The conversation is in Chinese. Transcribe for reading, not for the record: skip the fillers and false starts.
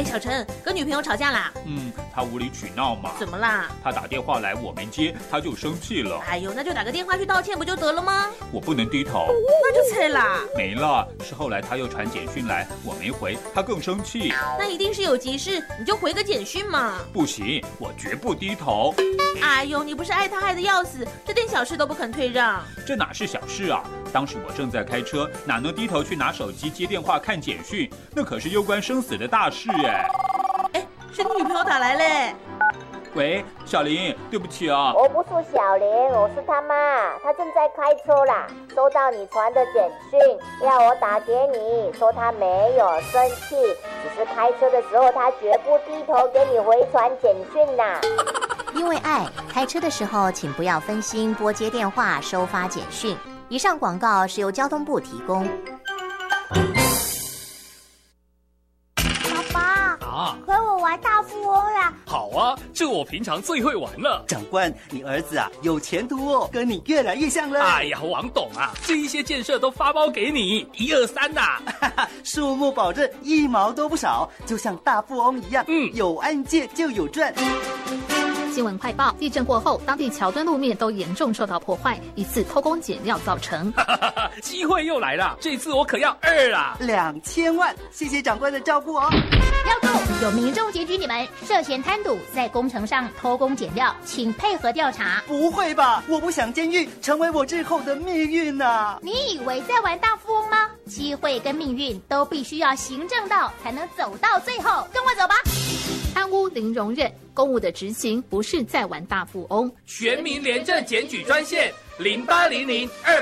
小陈，跟女朋友吵架啦？ 他无理取闹嘛。 怎么啦？ 他打电话来我没接，他就生气了。 哎呦，那就打个电话去道歉不就得了吗？ 我不能低头。 那就菜啦。 没了，是后来他又传简讯来，我没回，他更生气。 那一定是有急事，你就回个简讯嘛。 不行，我绝不低头。 哎呦，你不是爱他爱得要死，这点小事都不肯退让。 这哪是小事啊？当时我正在开车，哪能低头去拿手机接电话看简讯？那可是攸关生死的大事哎。 是你女朋友打来嘞。 喂，小林，对不起啊。 我不是小林，我是他妈，他正在开车啦，收到你传的简讯，要我打给你，说他没有生气，只是开车的时候他绝不低头给你回传简讯啦。 因为爱，开车的时候请不要分心拨接电话、收发简讯。以上广告是由交通部提供。 陪我玩大富翁啦！ 好啊，这我平常最会玩了。 长官，你儿子啊有前途哦，跟你越来越像了。 哎呀，王董啊，这一些建设都发包给你，1、2、3呐。 数目保证1毛都不少，就像大富翁一样。有案件就有赚。 新闻快报：地震过后，当地桥墩路面都严重受到破坏，疑似偷工减料造成。 机会又来了，这次我可要2啦 ！2000万，谢谢长官的照顾哦。 要够！有民众检举你们涉嫌贪赌，在工程上偷工减料，请配合调查。 不会吧？我不想监狱成为我日后的命运啊！ 你以为在玩大富翁吗？机会跟命运都必须要行正道，才能走到最后。跟我走吧！ 贪污零容忍，公务的执行不是在玩大富翁。 全民廉政检举专线0800-2